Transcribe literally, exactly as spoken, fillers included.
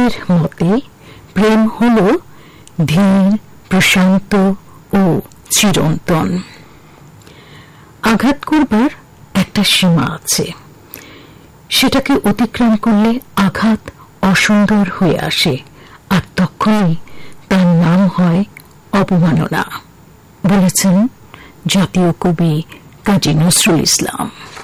কবির মতে প্রেম হল ধীর, প্রশান্ত ও চিরন্তন। আঘাত করবার একটা সীমা আছে, সেটাকে অতিক্রম করলে আঘাত অসুন্দর হয়ে আসে, আর তখনই তার নাম হয় অবমাননা, বলেছেন জাতীয় কবি কাজী নজরুল ইসলাম।